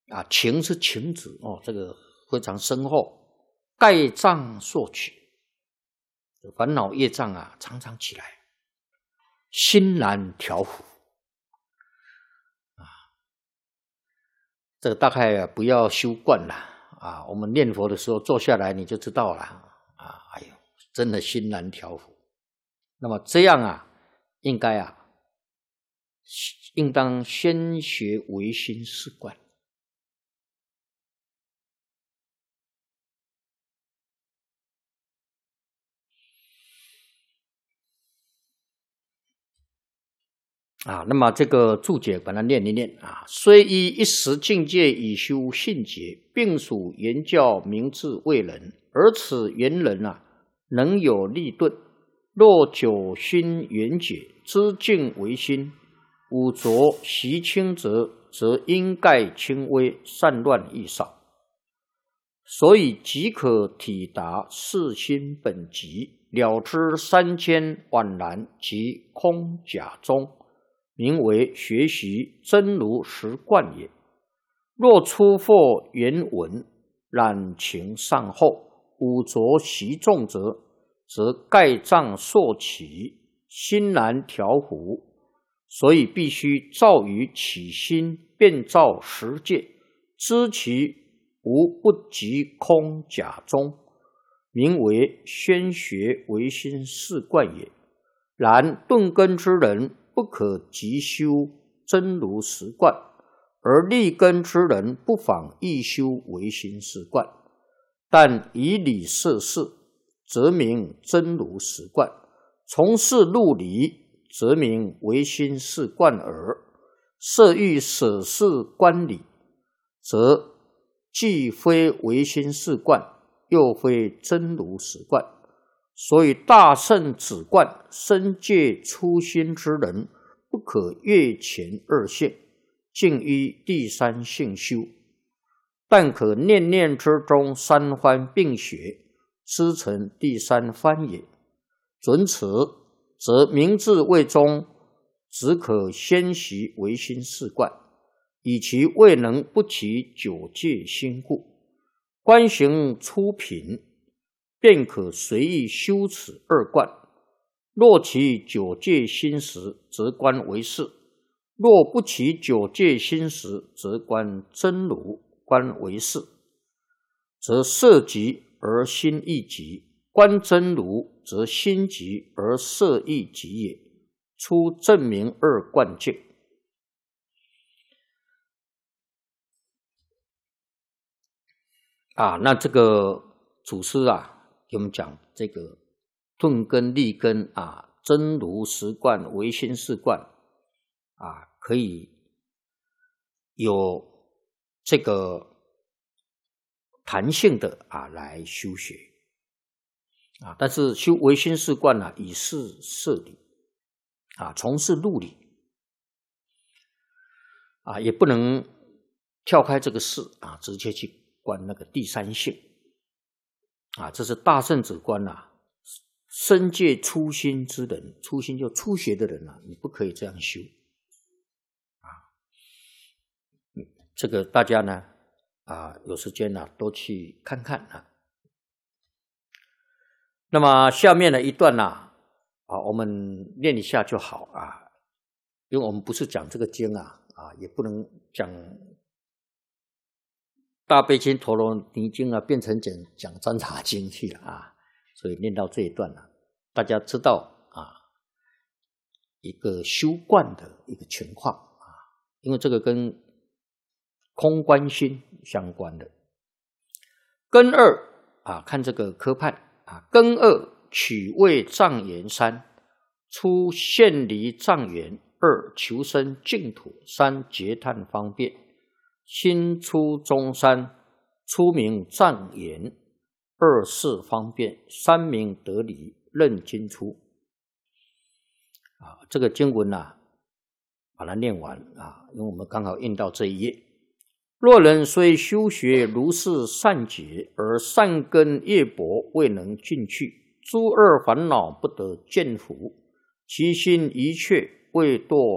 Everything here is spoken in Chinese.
情是情子这个非常深厚。盖障所起，烦恼业障常常起来，心难调伏这个大概不要修惯了我们念佛的时候坐下来你就知道了哎呦，真的心难调伏。那么这样应该应当先学唯心是观。那么这个注解把它念一念虽依一时境界以修信解，并属言教明智为人，而此言人能有立顿。若久心圆解，知境为心，五浊习轻则因盖轻微，散乱亦少。所以即可体达四心本极，了知三千宛然及空假中，名为学习真如实观也。若初获原文，染情上厚，五浊习重则盖障所起，心难调伏。所以必须照于起心，遍照十界，知其无不及空假中，名为宣学唯心是观也。然顿根之人不可急修真如实观，而立根之人不妨亦修唯心是观。但以理摄事，则名真如实观；从事入理，则名唯心是观耳。设欲舍事观理，则既非唯心是观，又非真如实观。所以大圣只观深戒初心之人，不可越前二性，尽依第三性修，但可念念之中三番并学，师成第三番也。准此，则明智位中只可先习唯心是观，以其未能不起九界心故。观行初品，便可随意修此二观。若起九界心时，则观为是；若不起九界心时，则观真如，观为是。则色极而心亦极，观真如则心极而色亦极也。初证明二观境。那这个祖师给我们讲这个顿根立根真如实观唯心是观可以有这个弹性的来修学但是修唯心是观以事摄理从事入理也不能跳开这个事直接去观那个第三性这是大圣只观深戒初心之人，初心就初学的人你不可以这样修这个大家呢有时间都去看看那么下面的一段我们念一下就好因为我们不是讲这个经也不能讲大悲经陀罗尼经变成讲占察经去了所以念到这一段大家知道一个修观的一个情况因为这个跟空观心相关的。根二看这个科判根二取位障缘三，初现离障缘，二求生净土，三结叹方便。心出中三，初名障缘，二事方便，三名得离，任经出这个经文把它念完因为我们刚好印到这一页。若人虽修学如是善解，而善根业薄，未能进去，诸二烦恼不得见伏，其心一切未堕